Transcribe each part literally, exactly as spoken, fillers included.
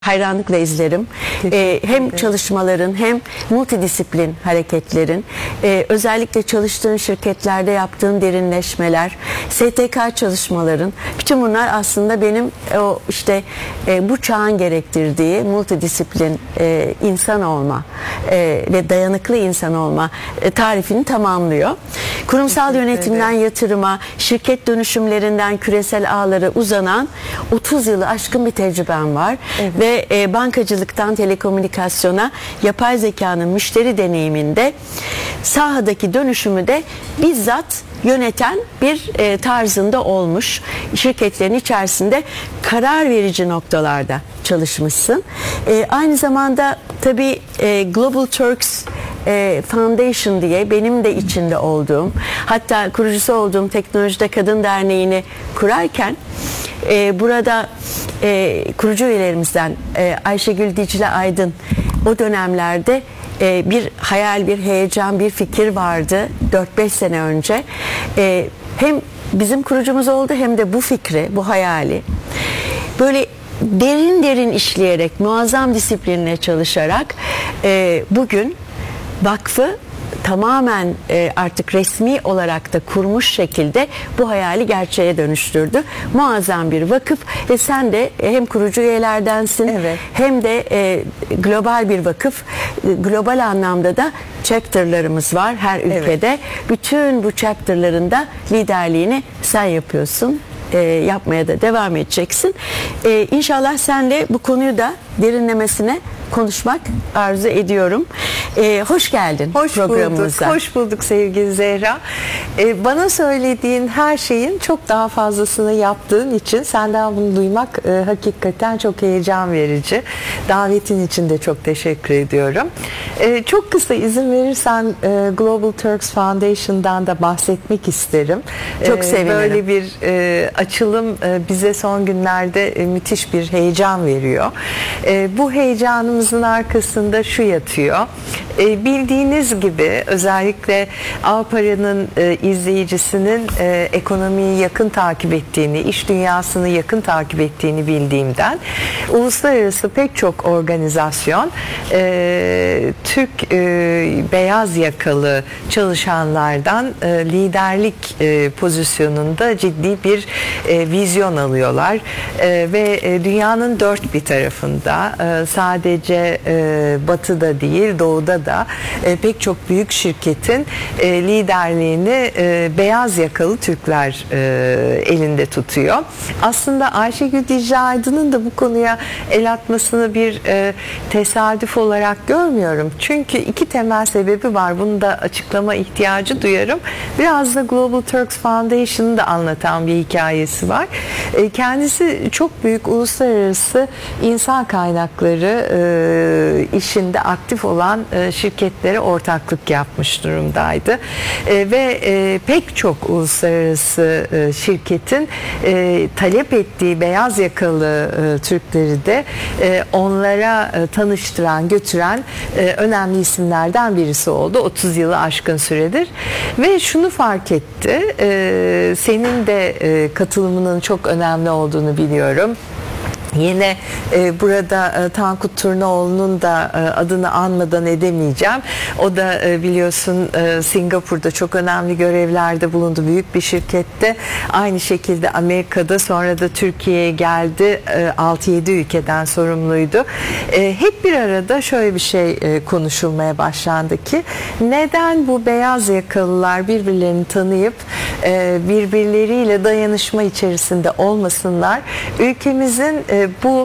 hayranlıkla izlerim. Ee, hem çalışmaların hem multidisiplin hareketlerin, e, özellikle çalıştığın şirketlerde yaptığın derinleşmeler, S T K çalışmaların, bütün bunlar aslında benim o işte e, bu çağın gerektirdiği multidisiplin e, insan olma e, ve dayanıklı insan olma e, tarifini tamamlıyor. Kurumsal yönetimden yatırıma, şirket dönüşümlerinden küresel ağlara uzanan otuz yılı aşkın bir tecrübem var. Evet. Ve e, bankacılıktan telekomünikasyona, yapay zekanın müşteri deneyiminde sahadaki dönüşümü de bizzat yöneten bir e, tarzında olmuş. Şirketlerin içerisinde karar verici noktalarda çalışmışsın. E, aynı zamanda tabii e, Global Turks e, Foundation diye benim de içinde olduğum, hatta kurucusu olduğum Teknolojide Kadın Derneği'ni kurarken e, burada e, kurucu üyelerimizden e, Ayşegül Dicle Aydın o dönemlerde e, bir hayal, bir heyecan, bir fikir vardı dört beş sene önce. E, hem bizim kurucumuz oldu hem de bu fikri, bu hayali böyle derin derin işleyerek, muazzam disiplinle çalışarak e, bugün vakfı tamamen e, artık resmi olarak da kurmuş şekilde bu hayali gerçeğe dönüştürdü. Muazzam bir vakıf ve sen de hem kurucu üyelerdensin, evet, hem de e, global bir vakıf. E, global anlamda da chapter'larımız var her ülkede. Evet. Bütün bu chapter'ların da liderliğini sen yapıyorsun. E, yapmaya da devam edeceksin. E, İnşallah senle bu konuyu da derinlemesine konuşmak arzu ediyorum. Ee, hoş geldin hoş programımıza. Bulduk, hoş bulduk sevgili Zehra. Ee, bana söylediğin her şeyin çok daha fazlasını yaptığın için senden bunu duymak e, hakikaten çok heyecan verici. Davetin için de çok teşekkür ediyorum. Ee, çok kısa izin verirsen e, Global Turks Foundation'dan da bahsetmek isterim. Çok ee, sevinirim. Böyle bir e, açılım e, bize son günlerde e, müthiş bir heyecan veriyor. E, bu heyecanımız arkasında şu yatıyor. E, bildiğiniz gibi özellikle Avrupa'nın e, izleyicisinin e, ekonomiyi yakın takip ettiğini, iş dünyasını yakın takip ettiğini bildiğimden uluslararası pek çok organizasyon e, Türk e, beyaz yakalı çalışanlardan e, liderlik e, pozisyonunda ciddi bir e, vizyon alıyorlar e, ve e, dünyanın dört bir tarafında e, sadece e, batıda değil doğuda da e, pek çok büyük şirketin e, liderliğini e, beyaz yakalı Türkler e, elinde tutuyor. Aslında Ayşegül Dicle Aydın'ın da bu konuya el atmasını bir e, tesadüf olarak görmüyorum. Çünkü iki temel sebebi var. Bunu da açıklama ihtiyacı duyarım. Biraz da Global Turks Foundation'ı da anlatan bir hikayesi var. E, kendisi çok büyük uluslararası insan kaynakları e, işinde aktif olan e, şirketlere ortaklık yapmış durumdaydı. E, ve e, pek çok uluslararası e, şirketin e, talep ettiği beyaz yakalı e, Türkleri de e, onlara e, tanıştıran, götüren e, önemli isimlerden birisi oldu. otuz yılı aşkın süredir. Ve şunu fark etti. E, senin de e, katılımının çok önemli olduğunu biliyorum. Yine e, burada e, Tankut Turnaoğlu'nun da e, adını anmadan edemeyeceğim. O da e, biliyorsun e, Singapur'da çok önemli görevlerde bulundu. Büyük bir şirkette. Aynı şekilde Amerika'da, sonra da Türkiye'ye geldi. E, altı yedi ülkeden sorumluydu. E, hep bir arada şöyle bir şey e, konuşulmaya başlandı ki neden bu beyaz yakalılar birbirlerini tanıyıp e, birbirleriyle dayanışma içerisinde olmasınlar? Ülkemizin e, bu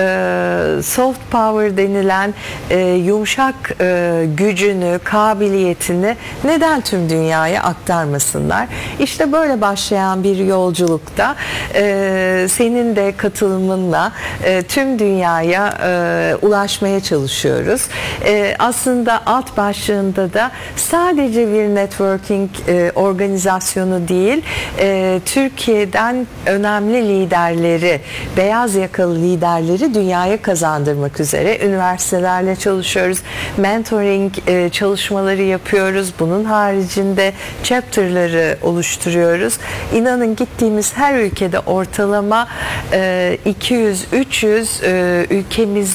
e, soft power denilen e, yumuşak e, gücünü, kabiliyetini neden tüm dünyaya aktarmasınlar? İşte böyle başlayan bir yolculukta e, senin de katılımınla e, tüm dünyaya e, ulaşmaya çalışıyoruz. E, aslında alt başlığında da sadece bir networking e, organizasyonu değil, e, Türkiye'den önemli liderleri, beyaz yakalı Amerikalı liderleri dünyaya kazandırmak üzere üniversitelerle çalışıyoruz. Mentoring e, çalışmaları yapıyoruz. Bunun haricinde chapter'ları oluşturuyoruz. İnanın gittiğimiz her ülkede ortalama e, iki yüz üç yüz e, ülkemizde